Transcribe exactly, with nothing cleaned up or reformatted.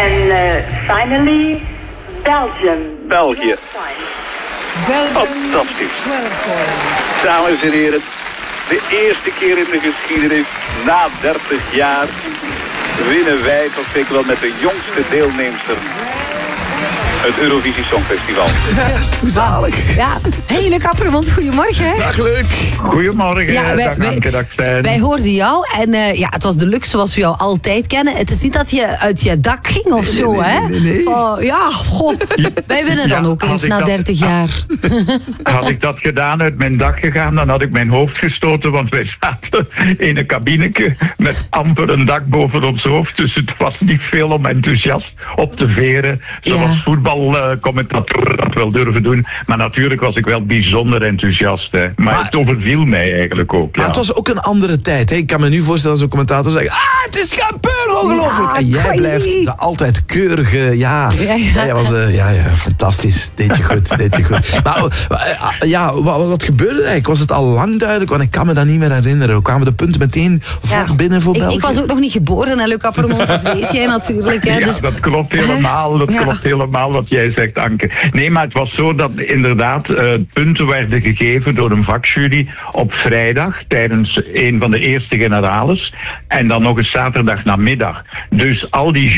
And uh, finally, Belgium. België. Fantastisch. Dames en heren, de eerste keer in de geschiedenis, na dertig jaar, winnen wij toch zeker wel met de jongste deelnemster het Eurovisie Songfestival. Hoe zalig. Ja, hey, Luc Appermond, goedemorgen. Dag Luc. Goedemorgen, Ja, wij, dag wij, Anke, dag Stijn. wij hoorden jou en uh, ja, het was de Luc zoals we jou altijd kennen. Het is niet dat je uit je dak ging of Nee, zo, nee, nee, hè? nee, nee. Oh, ja, goh. Wij winnen dan Ja, ook had eens ik na dat- dertig jaar. Had ik dat gedaan, uit mijn dak gegaan, dan had ik mijn hoofd gestoten, want wij zaten in een kabinetje met amper een dak boven ons hoofd. Dus het was niet veel om enthousiast op te veren, zoals Ja. voetbalcommentatoren dat wel durven doen. Maar natuurlijk was ik wel bijzonder enthousiast. Hè. Maar, Maar- het overviel mij eigenlijk ook. Maar Ja. het was ook een andere tijd. Hè. Ik kan me nu voorstellen als een commentator zeggen... Ah, het is gebeur, ongelooflijk. Ja, en jij crazy. blijft de altijd keurige... Ja, Ja, ja. ja, jij was, uh, ja, ja fantastisch. Deed je goed, deed je goed. Maar uh, ja, wat, wat gebeurde er eigenlijk? Was het al lang duidelijk? Want ik kan me dat niet meer herinneren. Hoe kwamen de punten meteen Ja. vlot binnen voor ik, België? ik was ook nog niet geboren, hè, Luc Appermond, dat weet jij natuurlijk. Hè, Ja, dus, dat klopt helemaal. Dat Ja. klopt helemaal wat jij zegt, Anke. Nee, maar het was zo dat inderdaad uh, punten werden gegeven door een vakjury op vrijdag tijdens een van de eerste generales en dan nog eens zaterdag namiddag. Dus al die